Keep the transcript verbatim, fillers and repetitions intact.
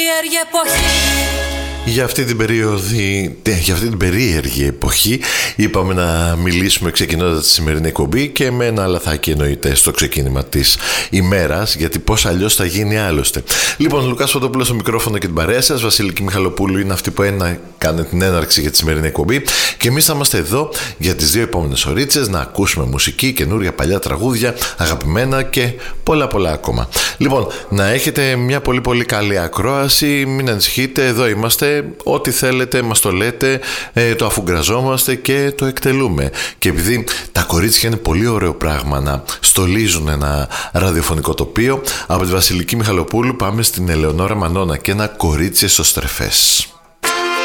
περίεργη εποχή. Για αυτή την περίοδη, για αυτή την περίεργη εποχή είπαμε να μιλήσουμε ξεκινώντας τη σημερινή εκπομπή και με ένα λαθάκι εννοείται στο ξεκίνημα της ημέρας, γιατί πώς αλλιώς θα γίνει άλλωστε. Λοιπόν, Λουκάς Φωτόπουλος στο μικρόφωνο και την παρέα σας, Βασίλικη Μιχαλοπούλου είναι αυτή που ένα, κάνει την έναρξη για τη σημερινή εκπομπή και εμείς θα είμαστε εδώ για τις δύο επόμενες ωρίτσες να ακούσουμε μουσική, καινούρια, παλιά τραγούδια, αγαπημένα και πολλά πολλά ακόμα. Λοιπόν, να έχετε μια πολύ πολύ καλή ακρόαση, μην ανησυχείτε, εδώ είμαστε. Ό,τι θέλετε μας το λέτε, ε, το αφουγκραζόμαστε και το εκτελούμε. Και επειδή τα κορίτσια είναι πολύ ωραίο πράγμα να στολίζουν ένα ραδιοφωνικό τοπίο, από τη Βασιλική Μιχαλοπούλου πάμε στην Ελεονόρα Μανώνα και ένα κορίτσι στο στρεφές.